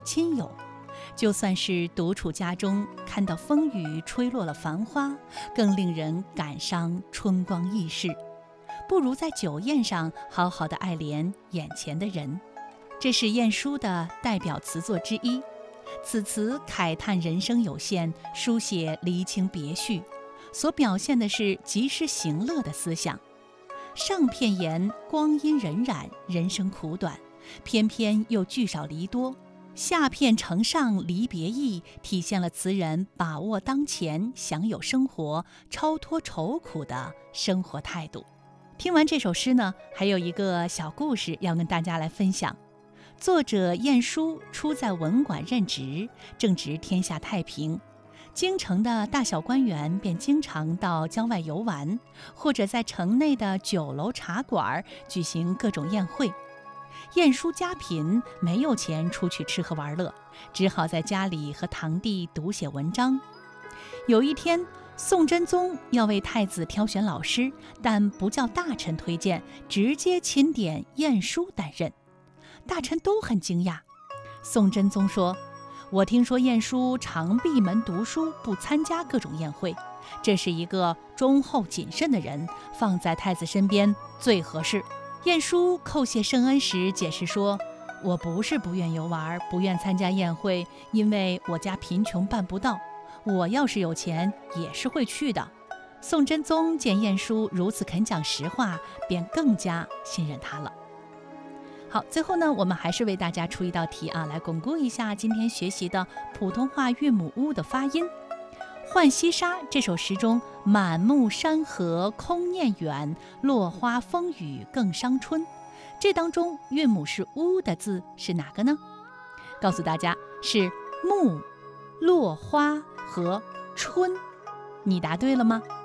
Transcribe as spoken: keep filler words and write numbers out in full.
亲友。就算是独处家中，看到风雨吹落了繁花，更令人感伤春光易逝，不如在酒宴上好好的爱怜眼前的人。这是晏殊的代表词作之一，此词慨叹人生有限，书写离情别绪，所表现的是及时行乐的思想。上片言光阴荏苒，人生苦短，偏偏又聚少离多，下片承上离别意，体现了词人把握当前，享有生活，超脱愁苦的生活态度。听完这首诗呢，还有一个小故事要跟大家来分享。作者晏殊初在文馆任职，正值天下太平，京城的大小官员便经常到郊外游玩，或者在城内的酒楼茶馆举行各种宴会。晏殊家贫，没有钱出去吃喝玩乐，只好在家里和堂弟读写文章。有一天，宋真宗要为太子挑选老师，但不叫大臣推荐，直接钦点晏殊担任。大臣都很惊讶。宋真宗说：“我听说晏殊常闭门读书，不参加各种宴会，这是一个忠厚谨慎的人，放在太子身边最合适。”晏殊叩谢圣恩时解释说：“我不是不愿游玩，不愿参加宴会，因为我家贫穷办不到。我要是有钱，也是会去的。”宋真宗见晏殊如此肯讲实话，便更加信任他了。好，最后呢，我们还是为大家出一道题啊，来巩固一下今天学习的普通话韵母屋的发音。《浣溪沙》这首诗中，满目山河空念远，落花风雨更伤春，这当中韵母是乌的字是哪个呢？告诉大家是木、落花和春。你答对了吗？